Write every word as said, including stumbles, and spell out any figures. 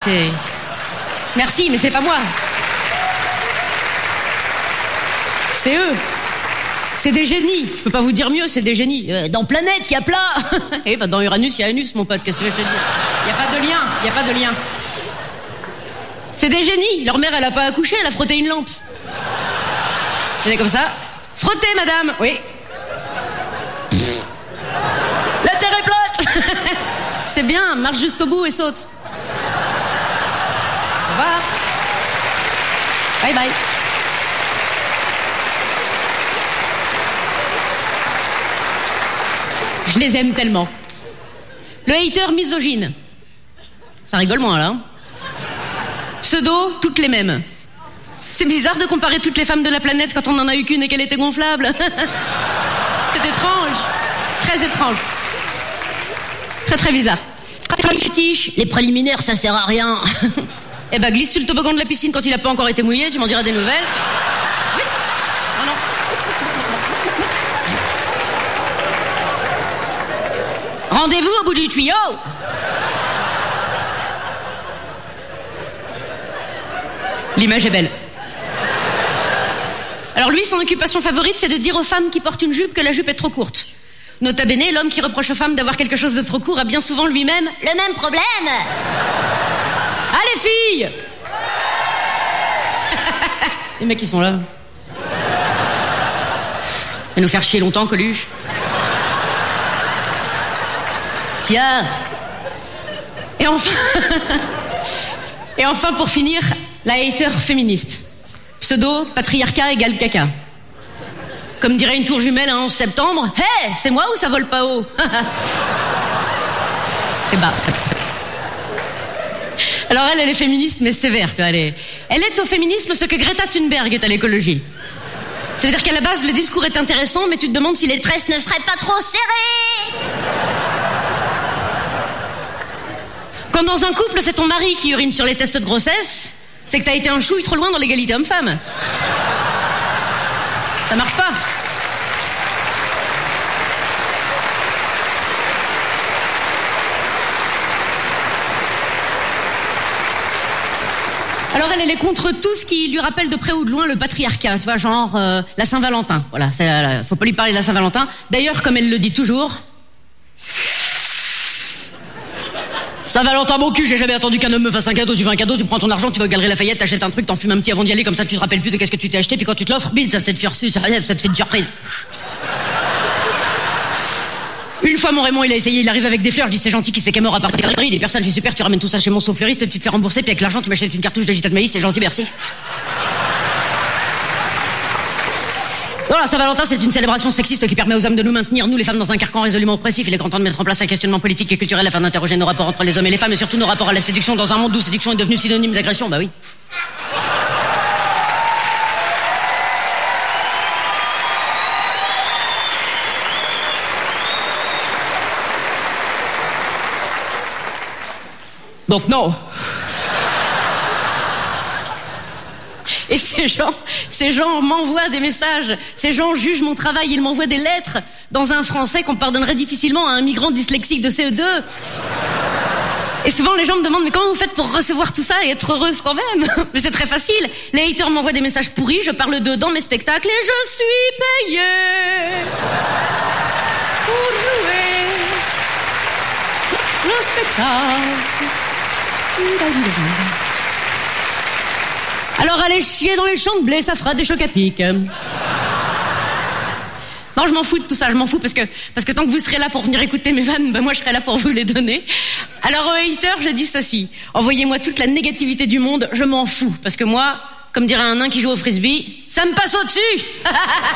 c'est... Merci, mais c'est pas moi. C'est eux. C'est des génies. Je peux pas vous dire mieux, c'est des génies. Euh, dans Planète, il y a plat. Eh ben dans Uranus, il y a Anus, mon pote. Qu'est-ce que je te dis? Il n'y a pas de lien. Il n'y a pas de lien. C'est des génies. Leur mère, elle a pas accouché, elle a frotté une lampe. Elle est comme ça. Frottez, madame. Oui. Pff. La terre est plate. C'est bien, marche jusqu'au bout et saute. Au revoir. Bye bye. Je les aime tellement. Le hater misogyne. Ça rigole moins, là. Hein. Pseudo, toutes les mêmes. C'est bizarre de comparer toutes les femmes de la planète quand on n'en a eu qu'une et qu'elle était gonflable. C'est étrange. Très étrange. Très très bizarre. Les préliminaires, ça sert à rien. Eh ben, glisse sur le toboggan de la piscine quand il n'a pas encore été mouillé, tu m'en diras des nouvelles. Oui. Non, non. Rendez-vous au bout du tuyau. L'image est belle. Alors lui, son occupation favorite, c'est de dire aux femmes qui portent une jupe que la jupe est trop courte. Nota bene, l'homme qui reproche aux femmes d'avoir quelque chose de trop court a bien souvent lui-même le même problème. Ah, les filles. Les mecs, ils sont là. Il va nous faire chier longtemps, Coluche. Sia. Et enfin... Et enfin, pour finir, la hater féministe. Pseudo, patriarcat égale caca. Comme dirait une tour jumelle un onze septembre, hé, hey, c'est moi ou ça vole pas haut? C'est bas. Alors elle, elle est féministe, mais sévère, tu vois, elle est... Elle est au féminisme ce que Greta Thunberg est à l'écologie. Ça veut dire qu'à la base, le discours est intéressant, mais tu te demandes si les tresses ne seraient pas trop serrées. Quand dans un couple, c'est ton mari qui urine sur les tests de grossesse, c'est que t'as été un chouille trop loin dans l'égalité homme-femme. Ça marche pas. Alors elle, elle est contre tout ce qui lui rappelle de près ou de loin le patriarcat, tu vois, genre euh, la Saint-Valentin. Voilà, c'est, euh, faut pas lui parler de la Saint-Valentin. D'ailleurs, comme elle le dit toujours... Saint-Valentin, mon cul, j'ai jamais attendu qu'un homme me fasse un cadeau. Tu veux un cadeau, tu prends ton argent, tu vas aux Galeries Lafayette, t'achètes un truc, t'en fumes un petit avant d'y aller, comme ça tu te rappelles plus de qu'est-ce que tu t'es acheté, puis quand tu te l'offres, bide, ça te fait reçu, ça, ça te fait une surprise. Une fois, mon Raymond, il a essayé, il arrive avec des fleurs, je dis c'est gentil, qui c'est qui est mort à part des personnes, j'ai super, tu ramènes tout ça chez mon sauf-fleuriste, tu te fais rembourser, puis avec l'argent, tu m'achètes une cartouche d'agita de maïs, c'est gentil, merci. Voilà, Saint-Valentin, c'est une célébration sexiste qui permet aux hommes de nous maintenir, nous les femmes, dans un carcan résolument oppressif. Il est grand temps de mettre en place un questionnement politique et culturel afin d'interroger nos rapports entre les hommes et les femmes, et surtout nos rapports à la séduction dans un monde où séduction est devenue synonyme d'agression. Bah oui. Donc non. Et ces gens, ces gens m'envoient des messages, ces gens jugent mon travail, ils m'envoient des lettres dans un français qu'on pardonnerait difficilement à un migrant dyslexique de C E deux. Et souvent les gens me demandent, mais comment vous faites pour recevoir tout ça et être heureuse quand même? Mais c'est très facile, les haters m'envoient des messages pourris, je parle d'eux dans mes spectacles et je suis payée pour jouer le spectacle. Alors allez chier dans les champs de blé, ça fera des chocs à pic. Non, je m'en fous de tout ça, je m'en fous parce que, parce que tant que vous serez là pour venir écouter mes vannes, ben moi je serai là pour vous les donner. Alors aux haters, je dis ceci, envoyez-moi toute la négativité du monde, je m'en fous. Parce que moi, comme dirait un nain qui joue au frisbee, ça me passe au-dessus.